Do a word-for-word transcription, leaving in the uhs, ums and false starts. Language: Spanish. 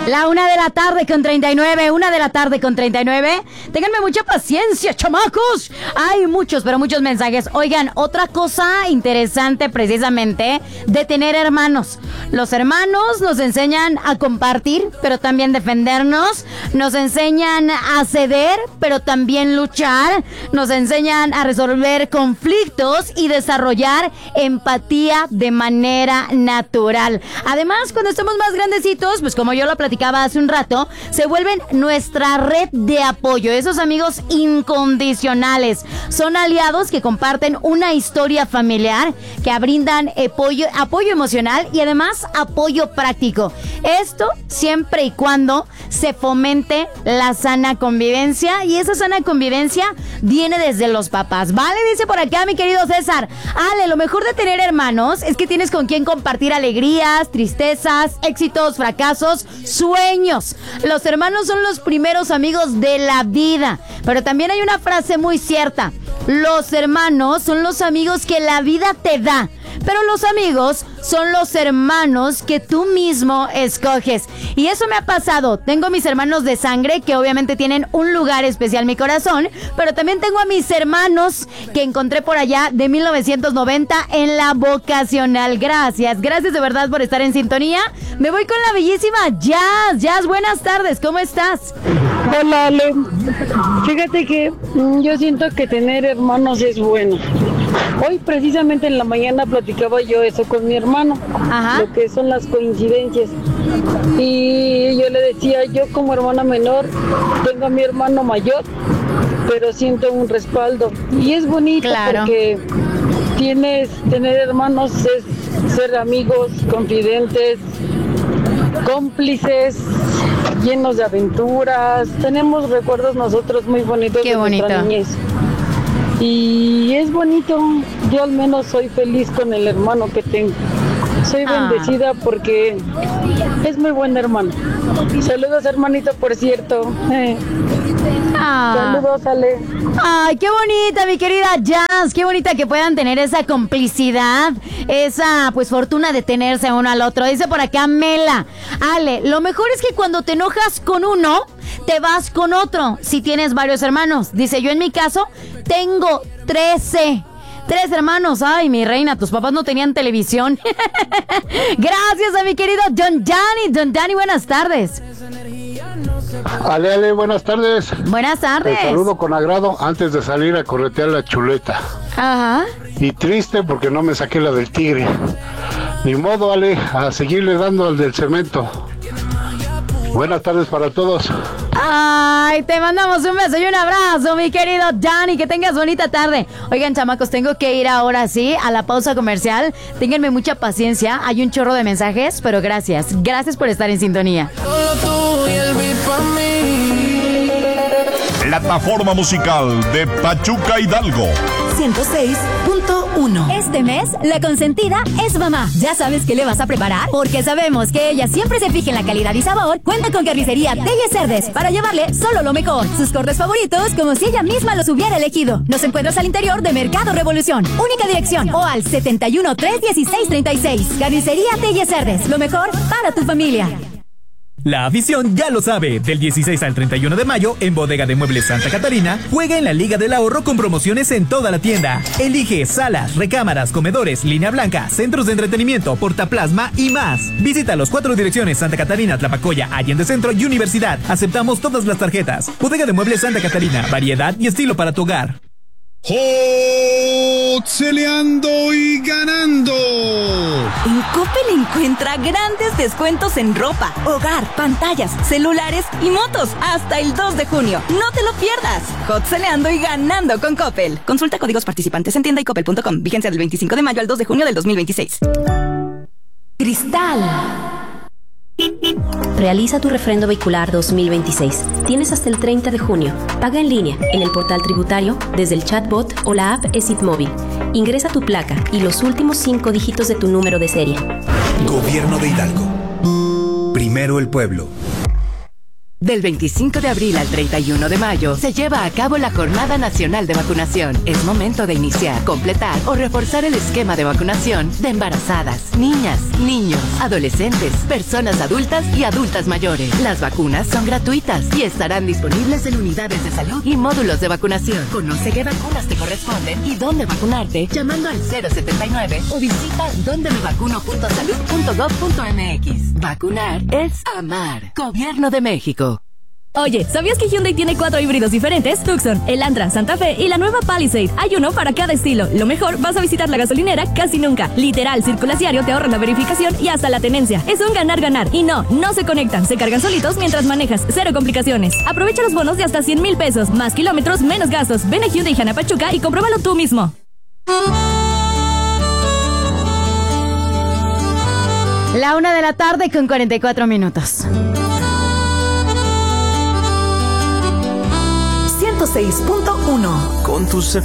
La una de la tarde con treinta y nueve, una de la tarde con treinta y nueve. Ténganme mucha paciencia, chamacos. Hay muchos, pero muchos mensajes. Oigan, otra cosa interesante precisamente de tener hermanos. Los hermanos nos enseñan a compartir, pero también defendernos. Nos enseñan a ceder, pero también luchar. Nos enseñan a resolver conflictos y desarrollar empatía de manera natural. Además, cuando estamos más grandecitos, pues como yo lo platicaba hace un rato, se vuelven nuestra red de apoyo. Esos amigos incondicionales. Son aliados que comparten una historia familiar, que brindan apoyo, apoyo emocional y además apoyo práctico. Esto siempre y cuando se fomente la sana convivencia, y esa sana convivencia viene desde los papás, ¿vale? Dice por acá mi querido César: Ale, lo mejor de tener hermanos es que tienes con quien compartir alegrías, tristezas, éxitos, fracasos, sueños. Los hermanos son los primeros amigos de la vida. Pero también hay una frase muy cierta: los hermanos son los amigos que la vida te da, pero los amigos son los hermanos que tú mismo escoges. Y eso me ha pasado. Tengo mis hermanos de sangre que obviamente tienen un lugar especial en mi corazón, pero también tengo a mis hermanos que encontré por allá de mil novecientos noventa en la vocacional. Gracias, gracias de verdad por estar en sintonía. Me voy con la bellísima Jazz. Jazz, buenas tardes, ¿cómo estás? Hola, Ale. Fíjate que mm, yo siento que tener hermanos es bueno. Hoy precisamente en la mañana platicaba yo eso con mi hermano. Ajá. Lo que son las coincidencias. Y yo le decía, yo como hermana menor tengo a mi hermano mayor, pero siento un respaldo. Y es bonito, claro, porque tienes, tener hermanos es ser amigos, confidentes, cómplices, llenos de aventuras. Tenemos recuerdos nosotros muy bonitos. Qué de bonito. Nuestra niñez. Y es bonito. Yo al menos soy feliz con el hermano que tengo. Soy ah. bendecida porque es muy buen hermano. Saludos, hermanito, por cierto. Eh. Ah. Saludos, Ale. Ay, qué bonita, mi querida Jazz. Qué bonita que puedan tener esa complicidad, esa pues fortuna de tenerse uno al otro. Dice por acá Mela: Ale, lo mejor es que cuando te enojas con uno, te vas con otro, si tienes varios hermanos. Dice, yo en mi caso tengo trece. Tres hermanos. Ay, mi reina, tus papás no tenían televisión. Gracias a mi querido Don Danny. Don Danny, buenas tardes. Ale, Ale, buenas tardes. Buenas tardes. Te saludo con agrado antes de salir a corretear la chuleta. Ajá. Y triste porque no me saqué la del tigre. Ni modo, Ale, a seguirle dando al del cemento. Buenas tardes para todos. Ay, te mandamos un beso y un abrazo, mi querido Danny. Que tengas bonita tarde. Oigan, chamacos, tengo que ir ahora sí a la pausa comercial. Ténganme mucha paciencia. Hay un chorro de mensajes, pero gracias. Gracias por estar en sintonía. Plataforma musical de Pachuca Hidalgo. ciento seis punto uno. Este mes, la consentida es mamá. ¿Ya sabes qué le vas a preparar? Porque sabemos que ella siempre se fija en la calidad y sabor. Cuenta con Carnicería Telles Cerdes para llevarle solo lo mejor. Sus cortes favoritos como si ella misma los hubiera elegido. Nos encuentras al interior de Mercado Revolución. Única dirección o al setenta y uno, tres dieciséis, treinta y seis. Carnicería Telles Cerdes. Lo mejor para tu familia. La afición ya lo sabe. Del dieciséis al treinta y uno de mayo, en Bodega de Muebles Santa Catarina, juega en la Liga del Ahorro con promociones en toda la tienda. Elige salas, recámaras, comedores, línea blanca, centros de entretenimiento, portaplasma y más. Visita los cuatro direcciones: Santa Catarina, Tlapacoya, Allende Centro y Universidad. Aceptamos todas las tarjetas. Bodega de Muebles Santa Catarina, variedad y estilo para tu hogar. ¡Jotzeleando y ganando! En Coppel encuentra grandes descuentos en ropa, hogar, pantallas, celulares y motos hasta el dos de junio. No te lo pierdas. Jotzeleando y ganando con Coppel. Consulta códigos participantes en tienda y coppel punto com. Vigencia del veinticinco de mayo al dos de junio del dos mil veintiséis. Cristal. Realiza tu refrendo vehicular dos mil veintiséis. Tienes hasta el treinta de junio. Paga en línea, en el portal tributario, desde el chatbot o la app ESIT Móvil. Ingresa tu placa y los últimos cinco dígitos de tu número de serie. Gobierno de Hidalgo. Primero el pueblo. Del veinticinco de abril al treinta y uno de mayo se lleva a cabo la Jornada Nacional de Vacunación. Es momento de iniciar, completar o reforzar el esquema de vacunación de embarazadas, niñas, niños, adolescentes, personas adultas y adultas mayores. Las vacunas son gratuitas y estarán disponibles en unidades de salud y módulos de vacunación. Conoce qué vacunas te corresponden y dónde vacunarte llamando al cero setenta y nueve o visita donde me vacuno punto salud punto gov punto mx. Vacunar es amar. Gobierno de México. Oye, ¿sabías que Hyundai tiene cuatro híbridos diferentes? Tucson, Elantra, Santa Fe y la nueva Palisade. Hay uno para cada estilo. Lo mejor, vas a visitar la gasolinera casi nunca. Literal, Circulaciario te ahorra la verificación y hasta la tenencia. Es un ganar-ganar. Y no, no se conectan. Se cargan solitos mientras manejas. Cero complicaciones. Aprovecha los bonos de hasta cien mil pesos. Más kilómetros, menos gastos. Ven a Hyundai Jana Pachuca y compruébalo tú mismo. La una de la tarde con cuarenta y cuatro minutos. ciento seis punto uno. Con tus